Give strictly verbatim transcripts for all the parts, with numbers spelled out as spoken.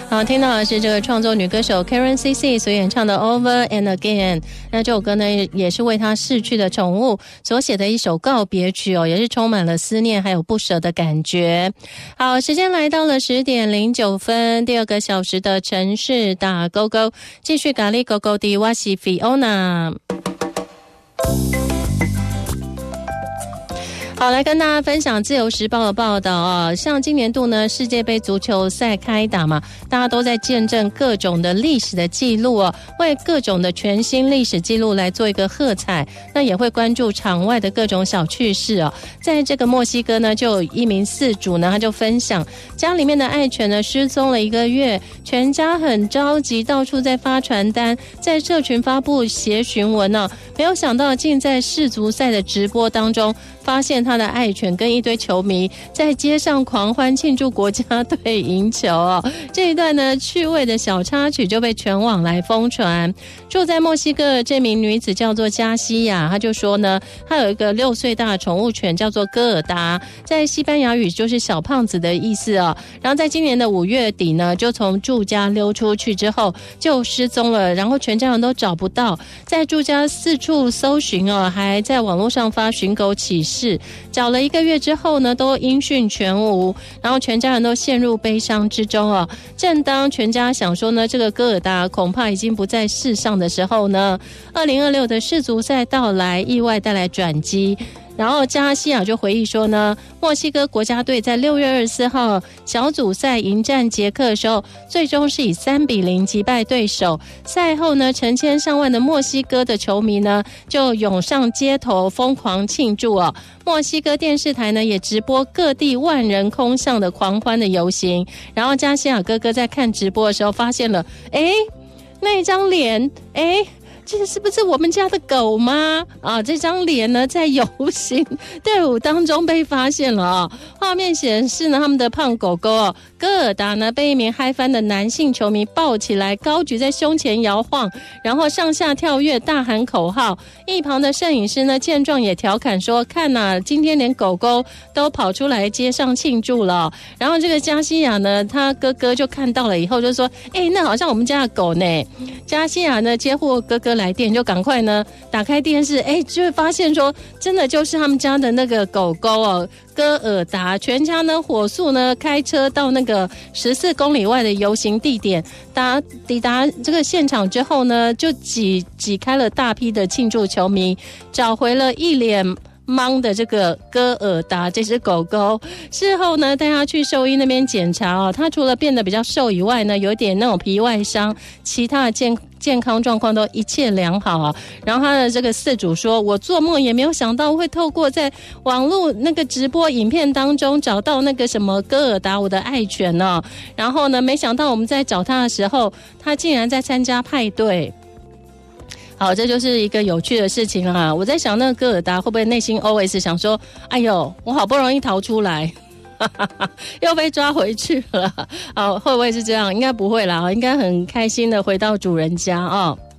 好，听到的是这个创作女歌手 Karen C C 所演唱的 Over and Again。 那这首歌呢也是为她逝去的宠物所写的一首告别曲哦，也是充满了思念还有不舍的感觉。好，时间来到了十点零九分，第二个小时的城市打勾勾，继续咖喱勾勾的我是 Fiona。好，来跟大家分享自由时报的报道啊，像今年度呢世界杯足球赛开打嘛，大家都在见证各种的历史的记录哦，为各种的全新历史记录来做一个喝彩，那也会关注场外的各种小趣事哦。在这个墨西哥呢，就有一名饲主呢，他就分享家里面的爱犬呢失踪了一个月，全家很着急，到处在发传单，在社群发布协询文呢、哦，没有想到竟在世足赛的直播当中发现他的爱犬跟一堆球迷在街上狂欢庆祝国家队赢球哦。这一段呢趣味的小插曲就被全网来疯传。住在墨西哥这名女子叫做加西亚，她就说呢，她有一个六岁大的宠物犬叫做戈尔达，在西班牙语就是小胖子的意思哦。然后在今年的五月底呢，就从住家溜出去之后就失踪了，然后全家人都找不到，在住家四处搜寻哦，还在网络上发寻狗启事，找了一个月之后呢，都音讯全无，然后全家人都陷入悲伤之中哦。正当全家想说呢，这个戈尔达恐怕已经不在世上的时候呢，二零二六的世足赛到来，意外带来转机。然后加西亚就回忆说呢，墨西哥国家队在六月二十四号小组赛迎战捷克的时候，最终是以三比零击败对手。赛后呢，成千上万的墨西哥的球迷呢，就涌上街头疯狂庆祝哦。墨西哥电视台呢也直播各地万人空巷的狂欢的游行。然后加西亚哥哥在看直播的时候发现了，诶，那一张脸，诶。这是不是我们家的狗吗？啊，这张脸呢，在游行队伍当中被发现了啊。画面显示呢，他们的胖狗狗哦，戈尔达呢，被一名嗨翻的男性球迷抱起来，高举在胸前摇晃，然后上下跳跃，大喊口号。一旁的摄影师呢，见状也调侃说：“看呐、啊，今天连狗狗都跑出来街上庆祝了。”然后这个加西亚呢，他哥哥就看到了以后就说：“哎，那好像我们家的狗呢。”加西亚呢，接获哥哥来电，就赶快呢打开电视，哎，就会发现说，真的就是他们家的那个狗狗哦，戈尔达。全家呢火速呢开车到那个十四公里外的游行地点，达抵达这个现场之后呢，就挤挤开了大批的庆祝球迷，找回了一脸忙的这个戈尔达这只狗狗。事后呢带它去兽医那边检查哦，它除了变得比较瘦以外呢，有点那种皮外伤，其他的健健康状况都一切良好啊。然后他的这个饲主说，我做梦也没有想到会透过在网络那个直播影片当中找到那个什么戈尔达我的爱犬呢、哦。然后呢没想到我们在找他的时候，他竟然在参加派对。好，这就是一个有趣的事情啊！我在想，那个戈尔达会不会内心 always 想说：“哎呦，我好不容易逃出来，又被抓回去了。”好，会不会是这样？应该不会啦，应该很开心的回到主人家啊、哦。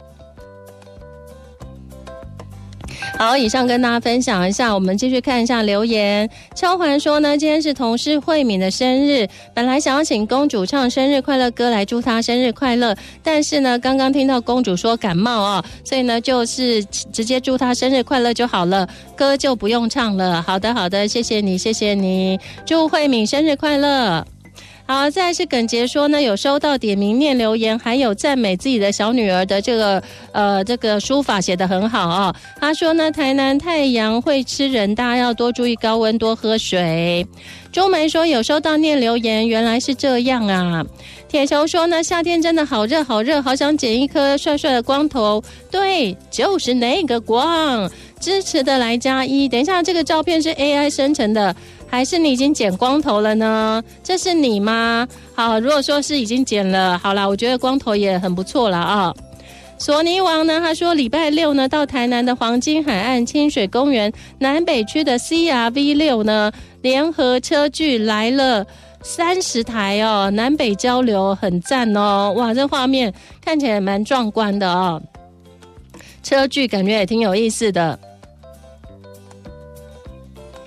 好，以上跟大家分享一下，我们继续看一下留言。超环说呢，今天是同事慧敏的生日，本来想要请公主唱生日快乐歌来祝她生日快乐，但是呢，刚刚听到公主说感冒啊、哦，所以呢，就是直接祝她生日快乐就好了，歌就不用唱了。好的，好的，谢谢你，谢谢你，祝慧敏生日快乐。好，再来是耿杰说呢，有收到点名念留言，还有赞美自己的小女儿的这个呃这个书法写得很好啊、哦。他说呢，台南太阳会吃人，大家要多注意高温，多喝水。周梅说有收到念留言，原来是这样啊。铁球说呢，夏天真的好热好热，好想剪一颗帅帅的光头。对，就是那个光。支持的来加一。等一下，这个照片是 A I 生成的，还是你已经剪光头了呢？这是你吗？好，如果说是已经剪了，好啦，我觉得光头也很不错啦啊。索尼王呢，他说礼拜六呢到台南的黄金海岸清水公园南北区的 C R V 六呢联合车距来了三十台哦，南北交流很赞哦，哇，这画面看起来蛮壮观的哦，车距感觉也挺有意思的。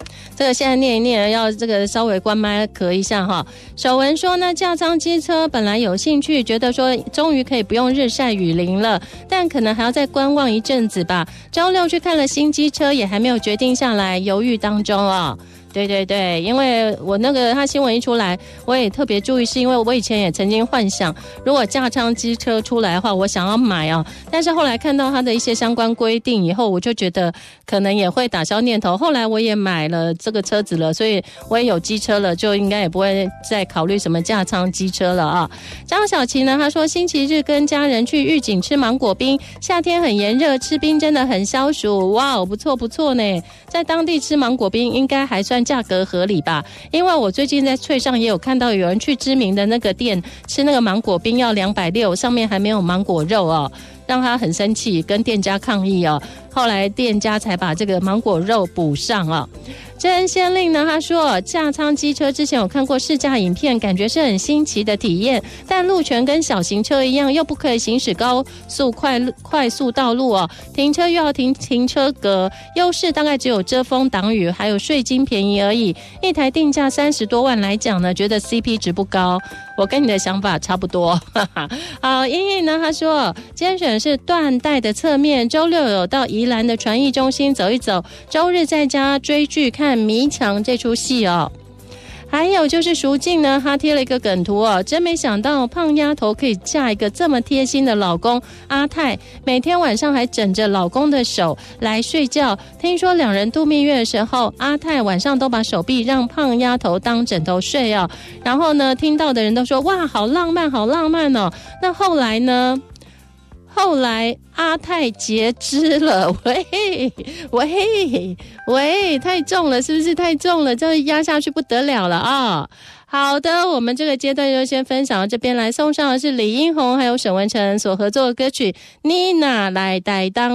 这个现在念一念，要这个稍微关麦咳一下哈。守文说呢，架舱机车本来有兴趣，觉得说终于可以不用日晒雨淋了，但可能还要再观望一阵子吧。周六去看了新机车，也还没有决定下来，犹豫当中啊。对对对，因为我那个他新闻一出来，我也特别注意，是因为我以前也曾经幻想，如果架舱机车出来的话，我想要买啊，但是后来看到它的一些相关规定以后，我就觉得可能也会打消念头。后来我也买了这个车子了，所以我也有机车了，就应该也不会再考虑什么架舱机车了啊。张小琪呢，他说星期日跟家人去玉井吃芒果冰，夏天很炎热，吃冰真的很消暑，哇，不错不错呢，在当地吃芒果冰应该还算价格合理吧，因为我最近在脆上也有看到有人去知名的那个店吃那个芒果冰要两百六十，上面还没有芒果肉哦，让他很生气，跟店家抗议哦，后来店家才把这个芒果肉补上哦。真先令呢，他说架舱机车之前有看过试驾影片，感觉是很新奇的体验，但路权跟小型车一样，又不可以行驶高速快快速道路哦，停车又要停停车格，优势大概只有遮风挡雨，还有税金便宜而已。一台定价三十多万来讲呢，觉得 C P 值不高。我跟你的想法差不多。好，英英呢，他说今天选的是断带的侧面，周六有到宜兰的传艺中心走一走，周日在家追剧看迷墙这出戏哦。还有就是淑静呢，她贴了一个梗图哦，真没想到胖丫头可以嫁一个这么贴心的老公阿泰，每天晚上还枕着老公的手来睡觉。听说两人度蜜月的时候，阿泰晚上都把手臂让胖丫头当枕头睡哦。然后呢，听到的人都说哇，好浪漫，好浪漫哦。那后来呢？后来阿泰截肢了，喂喂喂，太重了，是不是太重了？这压下去不得了了啊！好的，我们这个阶段就先分享到这边来，送上的是李英宏还有沈文成所合作的歌曲《妮娜》来担当。